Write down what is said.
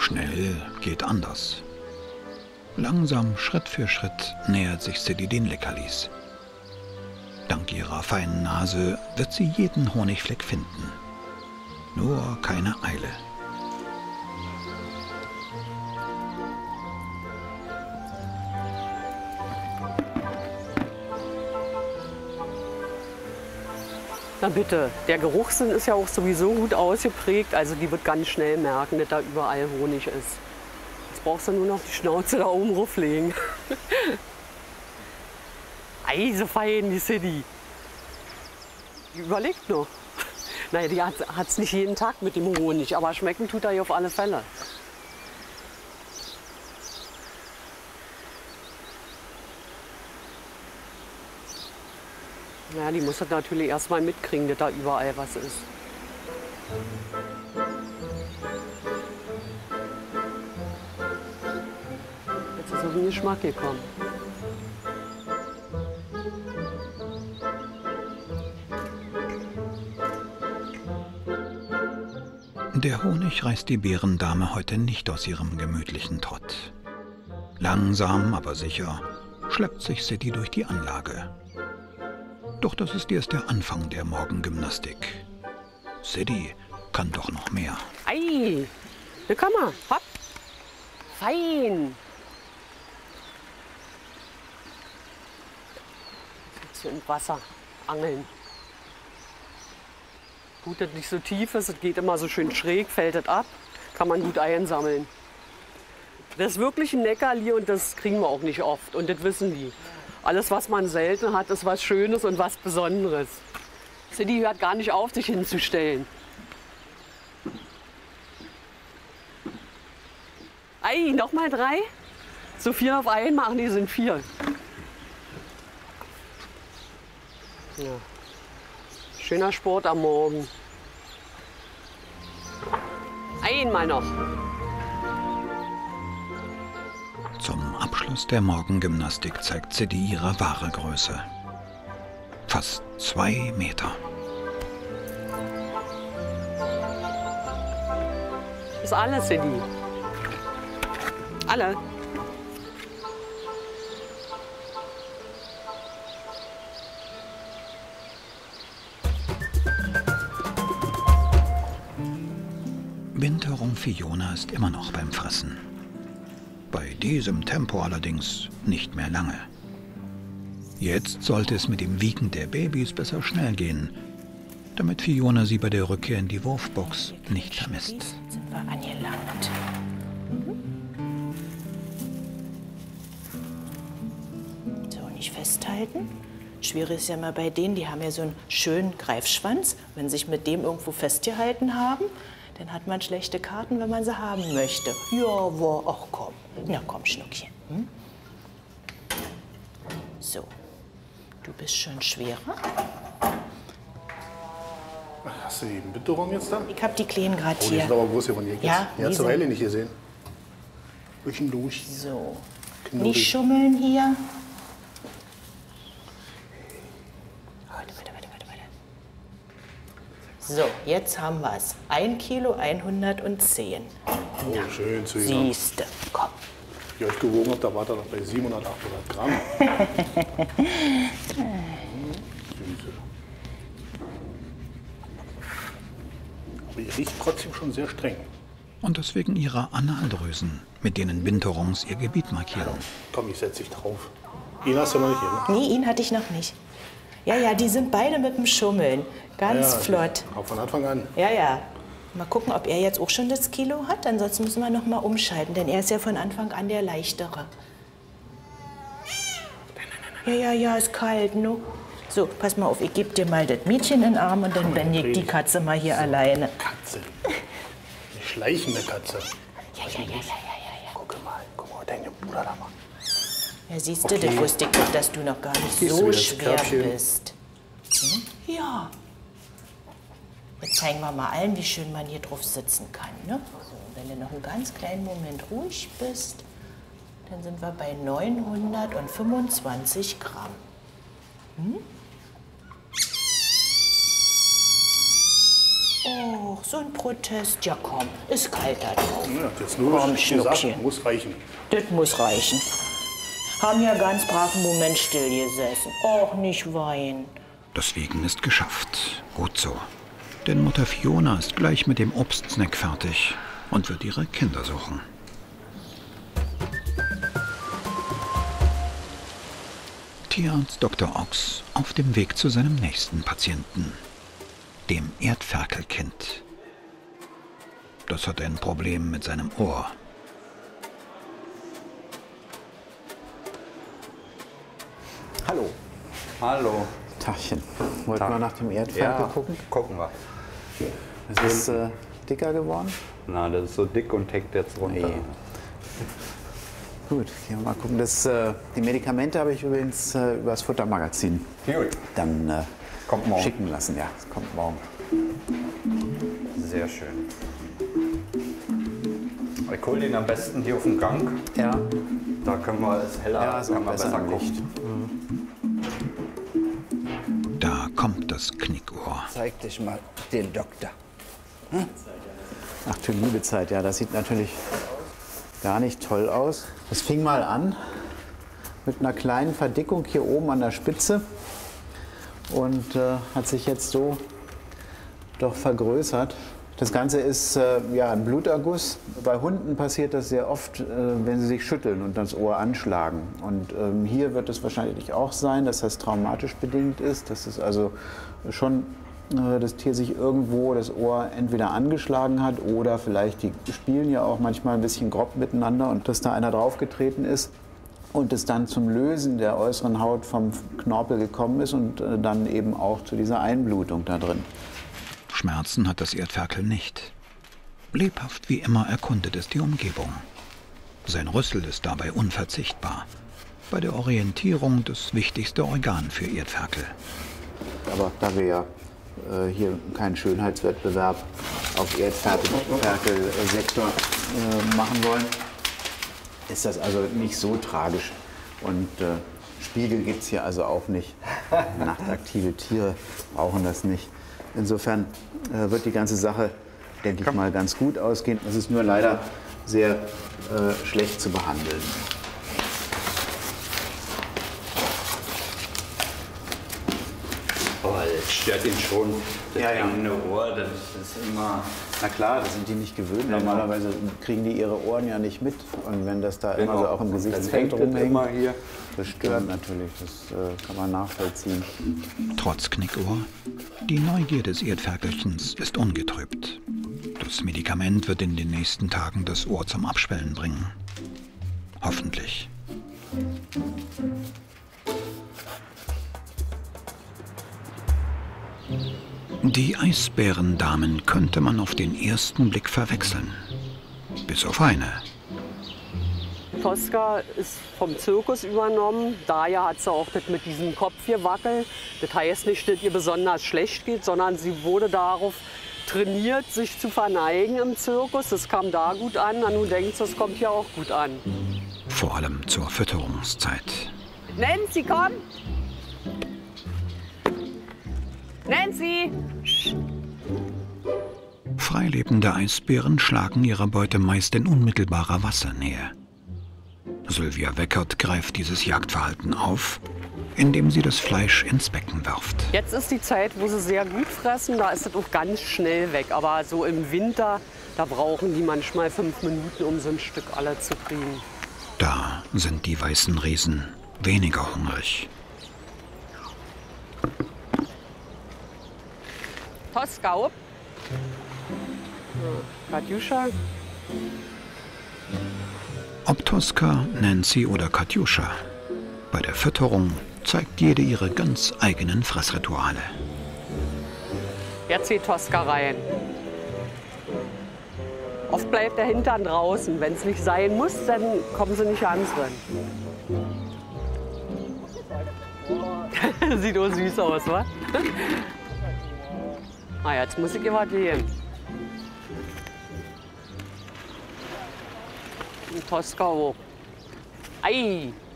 Schnell geht anders. Langsam, Schritt für Schritt, nähert sich Sadie den Leckerlis. Dank ihrer feinen Nase wird sie jeden Honigfleck finden. Nur keine Eile. Na bitte, der Geruchssinn ist ja auch sowieso gut ausgeprägt, also die wird ganz schnell merken, dass da überall Honig ist. Jetzt brauchst du nur noch die Schnauze da oben rauflegen. Eisefein, die Sadie. Die überlegt noch. Naja, die hat es nicht jeden Tag mit dem Honig, aber schmecken tut er ihr auf alle Fälle. Ja, die muss das natürlich erst mal mitkriegen, dass da überall was ist. Jetzt ist auf den Geschmack gekommen. Der Honig reißt die Bärendame heute nicht aus ihrem gemütlichen Trott. Langsam, aber sicher schleppt sich Sadie durch die Anlage. Doch das ist erst der Anfang der Morgengymnastik. Sadie kann doch noch mehr. Ei, da kann man. Hopp. Fein. Jetzt hier im Wasser angeln. Gut, dass es nicht so tief ist, es geht immer so schön schräg, fällt es ab, kann man gut einsammeln. Das ist wirklich ein Leckerli und das kriegen wir auch nicht oft und das wissen die. Alles, was man selten hat, ist was Schönes und was Besonderes. Sadie hört gar nicht auf, sich hinzustellen. Ei, noch mal 3? So 4 auf einen machen, die sind 4. Ja. Schöner Sport am Morgen. Einmal noch. Zum Abschluss der Morgengymnastik zeigt Sadie ihre wahre Größe. Fast 2 Meter. Das ist alles, Sadie. Alle. Winterung Fiona ist immer noch beim Fressen. Bei diesem Tempo allerdings nicht mehr lange. Jetzt sollte es mit dem Wiegen der Babys besser schnell gehen, damit Fiona sie bei der Rückkehr in die Wurfbox nicht vermisst. Jetzt sind wir angelangt. So, nicht festhalten. Schwierig ist ja mal bei denen, die haben ja so einen schönen Greifschwanz. Wenn sie sich mit dem irgendwo festgehalten haben, dann hat man schlechte Karten, wenn man sie haben möchte. Ja, wo, ach komm. Na komm, Schnuckchen. Hm? So, du bist schon schwerer. Hast du die Bitterung jetzt da? Ich hab die Kleinen gerade Oh, die hier. sind aber groß hier von dir. Ja, die hast du die eine Weile nicht gesehen. Durch. So, Knuddelig. nicht schummeln hier. Warte. So, jetzt haben wir es. 1 Kilo 110. Oh, schön zu sehen. Siehste, komm. Wie ihr euch gewogen habt, da war er noch bei 700, 800 Gramm. Süße. Aber ihr riecht trotzdem schon sehr streng. Und das wegen ihrer Analdrüsen, mit denen Binturungs ihr Gebiet markieren. Komm, ich setz dich drauf. Ihn hast du noch nicht hier, ne? Nee, ihn hatte ich noch nicht. Ja, die sind beide mit dem Schummeln. Ganz flott. Auch von Anfang an. Ja. Mal gucken, ob er jetzt auch schon das Kilo hat. Ansonsten müssen wir noch mal umschalten, denn er ist ja von Anfang an der leichtere. Ja, ist kalt, ne? So, pass mal auf, ich gebe dir mal das Mädchen in den Arm und dann bändigt die Katze mal hier alleine. Katze. Eine schleichende Katze. Ja. Guck mal, deine Bruder da mal. Ja, siehst du, das wusste ich doch, dass du noch gar nicht Siehst du so wieder das schwer Körbchen? bist. Hm? Ja. Jetzt zeigen wir mal allen, wie schön man hier drauf sitzen kann. Ne? So, wenn du noch einen ganz kleinen Moment ruhig bist, dann sind wir bei 925 Gramm. Oh, so ein Protest. Ja komm, ist kalt da drauf. Ja, jetzt nur Komm, gesagt, Schnuckchen. muss reichen. Das muss reichen. Haben ja ganz brav einen Moment still gesessen. Och, nicht weinen. Das Wiegen ist geschafft. Gut so. Denn Mutter Fiona ist gleich mit dem Obstsnack fertig und wird ihre Kinder suchen. Tierarzt Dr. Ochs auf dem Weg zu seinem nächsten Patienten, dem Erdferkelkind. Das hat ein Problem mit seinem Ohr. Hallo. Hallo. Tagchen. Wollten Tag. wir nach dem Erdferkel gucken? Gucken wir. Es ist dicker geworden. Na, das ist so dick und hängt jetzt runter. Nee. Gut, gehen wir mal gucken. Die Medikamente habe ich übrigens über das Futtermagazin Gut. dann Kommt morgen. schicken lassen. Ja, es kommt morgen. Sehr schön. Ich hole den am besten hier auf dem Gang. Ja, Da können wir es heller, ja, ist kann auch man besser besser im gucken. Licht. Da kommt das Knickohr. Zeig dich mal den Doktor. Ach du liebe Zeit, ja, das sieht natürlich gar nicht toll aus. Das fing mal an mit einer kleinen Verdickung hier oben an der Spitze und hat sich jetzt so doch vergrößert. Das Ganze ist ja ein Bluterguss. Bei Hunden passiert das sehr oft, wenn sie sich schütteln und das Ohr anschlagen. Und hier wird es wahrscheinlich auch sein, dass das traumatisch bedingt ist, dass es also schon das Tier sich irgendwo das Ohr entweder angeschlagen hat oder vielleicht, die spielen ja auch manchmal ein bisschen grob miteinander und dass da einer draufgetreten ist und es dann zum Lösen der äußeren Haut vom Knorpel gekommen ist und dann eben auch zu dieser Einblutung da drin. Schmerzen hat das Erdferkel nicht. Lebhaft wie immer erkundet es die Umgebung. Sein Rüssel ist dabei unverzichtbar. Bei der Orientierung das wichtigste Organ für Erdferkel. Aber da wir ja hier keinen Schönheitswettbewerb auf Erdferkelsektor machen wollen, ist das also nicht so tragisch. Und Spiegel gibt es hier also auch nicht. Nachtaktive Tiere brauchen das nicht. Insofern wird die ganze Sache, denke ich mal, ganz gut ausgehen. Es ist nur leider sehr schlecht zu behandeln. Oh, das stört ihn schon. Das Ja, ja. hängende Ohr, das ist immer... Na klar, das sind die nicht gewöhnt. Normalerweise kriegen die ihre Ohren ja nicht mit. Und wenn das da immer so auch im Gesichtsfeld Dann hängt das rumhängt, immer hier. das stört natürlich. Das kann man nachvollziehen. Trotz Knickohr, die Neugier des Erdferkelchens ist ungetrübt. Das Medikament wird in den nächsten Tagen das Ohr zum Abschwellen bringen. Hoffentlich. Die Eisbärendamen könnte man auf den ersten Blick verwechseln. Bis auf eine. Tosca ist vom Zirkus übernommen. Daher hat sie auch das mit diesem Kopf gewackelt. Das heißt nicht, dass ihr besonders schlecht geht, sondern sie wurde darauf trainiert, sich zu verneigen im Zirkus. Das kam da gut an. Na, nun denkt sie, das kommt hier auch gut an. Vor allem zur Fütterungszeit. Nancy, komm! Nancy! Freilebende Eisbären schlagen ihre Beute meist in unmittelbarer Wassernähe. Sylvia Weckert greift dieses Jagdverhalten auf, indem sie das Fleisch ins Becken wirft. Jetzt ist die Zeit, wo sie sehr gut fressen. Da ist es auch ganz schnell weg. Aber so im Winter, da brauchen die manchmal 5 Minuten, um so ein Stück alle zu kriegen. Da sind die weißen Riesen weniger hungrig. Tosca, hopp. Katjuscha. Ob Tosca, Nancy oder Katjuscha, bei der Fütterung zeigt jede ihre ganz eigenen Fressrituale. Jetzt geht Tosca rein. Oft bleibt der Hintern draußen. Wenn es nicht sein muss, dann kommen sie nicht ans Rennen. Sieht auch süß aus, wa? Ah, jetzt muss ich ihr was geben. Tosca hoch. Ei!